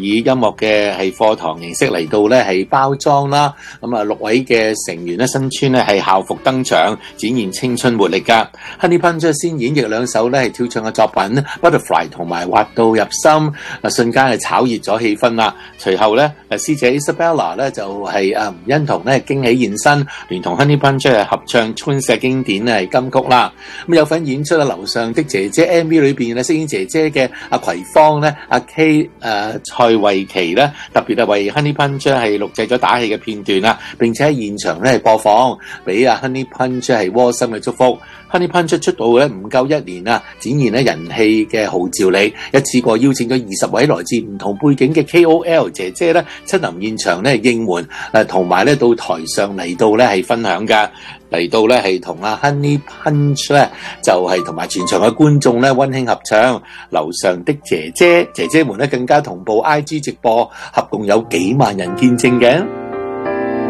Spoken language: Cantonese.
以音樂嘅係課堂形式嚟到咧係包裝啦。咁啊，6位嘅成員咧身穿咧係校服登場，展現青春活力噶。Honey Punch 先演繹2首咧係跳唱嘅作品 Butterfly 同埋滑到入心，瞬間係炒熱咗氣氛啦。隨後咧師姐 Isabella 咧就係吳欣彤咧驚喜現身，連同 Honey Punch 合唱 Twins 嘅經典係金曲啦。咁有份演出樓上的姐姐 MV 裏邊咧飾演姐姐嘅阿葵芳咧阿 K 蔡慧琪咧特別係為 Honey Punch 係錄製咗打氣嘅片段啦，並且喺現場咧播放，俾阿 Honey Punch 係窩心嘅祝福。Honey Punch 出道咧唔夠1年啊，展現咧人氣嘅號召力，一次過邀請咗20位來自唔同背景嘅 KOL 姐姐咧親臨現場咧應援，同埋咧到台上嚟到咧係分享噶，嚟到咧係同阿 Honey Punch 咧就係同埋全場嘅觀眾咧溫馨合唱。樓上的姐姐們咧更加同步 IG 直播，合共有幾萬人見證嘅。